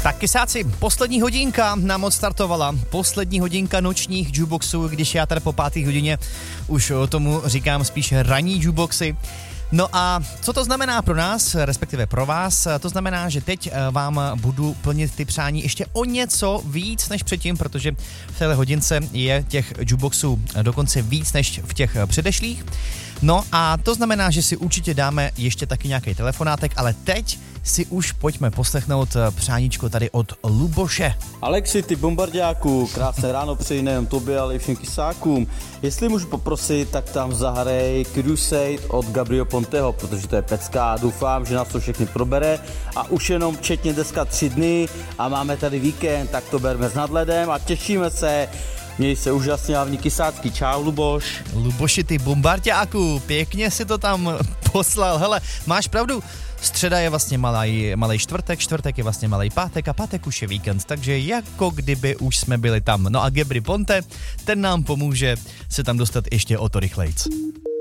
Tak kysáci, poslední hodinka nám odstartovala. Poslední hodinka nočních jukeboxů, když já tady po 5. hodině už tomu říkám spíš ranní jukeboxy. No a co to znamená pro nás, respektive pro vás? To znamená, že teď vám budu plnit ty přání ještě o něco víc než předtím, protože v téhle hodince je těch jukeboxů dokonce víc než v těch předešlých. No a to znamená, že si určitě dáme ještě taky nějaký telefonátek, ale teď si už pojďme poslechnout přáníčko tady od Luboše. Alexi, ty bombardáku, krásné ráno přeji nejen tobě, ale i všem kysákům. Jestli můžu poprosit, tak tam zahrej Crusade od Gabriela Ponteho, protože to je pecka a doufám, že nás to všechny probere. A už jenom včetně dneska 3 dny a máme tady víkend, tak to berme s nadhledem a těšíme se. Měj se úžasně, hlavní kysácky. Čau, Luboš. Luboši, ty bombardáku, pěkně si to tam poslal. Hele, máš pravdu, středa je vlastně malej čtvrtek je vlastně malej pátek a pátek už je víkend, takže jako kdyby už jsme byli tam. No a Gabry Ponte, ten nám pomůže se tam dostat ještě o to rychlejc.